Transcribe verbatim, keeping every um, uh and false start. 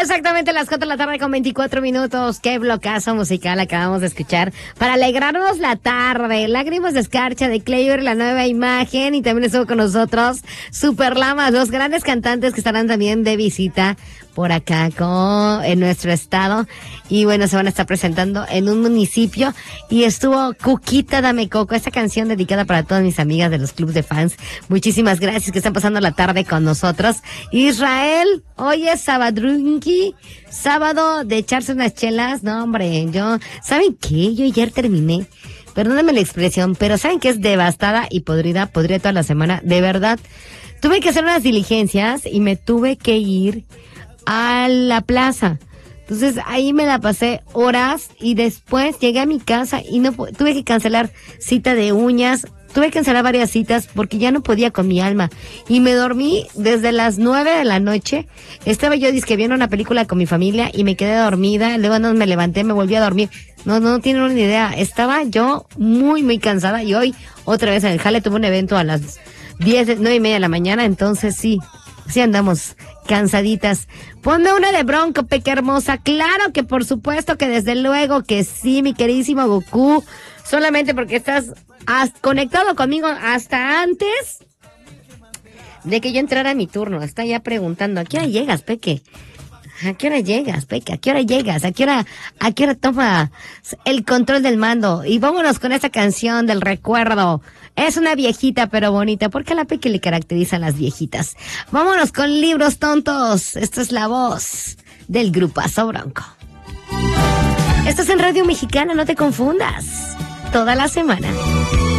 exactamente las cuatro de la tarde con veinticuatro minutos. Qué blocazo musical acabamos de escuchar para alegrarnos la tarde. Lágrimas de escarcha de Cleaver, la nueva imagen, y también estuvo con nosotros Super Lamas, los grandes cantantes que estarán también de visita por acá con, en nuestro estado. Y bueno, se van a estar presentando en un municipio. Y estuvo Cuquita Dame Coco, esta canción dedicada para todas mis amigas de los clubs de fans. Muchísimas gracias que están pasando la tarde con nosotros. Israel, hoy es sabadrunqui, sábado de echarse unas chelas. No, hombre, yo, ¿saben qué? Yo ayer terminé, perdónenme la expresión, pero ¿saben qué? Es devastada y podrida, podrida toda la semana, de verdad. Tuve que hacer unas diligencias y me tuve que ir a la plaza. Entonces ahí me la pasé horas y después llegué a mi casa y no tuve que cancelar cita de uñas, tuve que cancelar varias citas porque ya no podía con mi alma y me dormí desde las nueve de la noche. Estaba yo dizque viendo una película con mi familia y me quedé dormida, luego no me levanté, me volví a dormir. No, no tienen una idea, estaba yo muy muy cansada y hoy otra vez en el jale tuve un evento a las diez, nueve y media de la mañana, entonces sí, sí andamos cansaditas. Ponme una de Bronco, Peque hermosa. Claro que por supuesto que desde luego que sí, mi queridísimo Goku. Solamente porque estás has conectado conmigo hasta antes de que yo entrara a mi turno. Está ya preguntando, ¿a qué hora llegas, Peque? ¿A qué hora llegas, Peque? ¿A qué hora llegas? ¿A qué hora, a qué hora toma el control del mando? Y vámonos con esta canción del recuerdo. Es una viejita pero bonita, porque a la Peque le caracterizan las viejitas. Vámonos con Libros Tontos. Esta es la voz del grupazo Bronco. Esto es en Radio Mexicana, no te confundas. Toda la semana.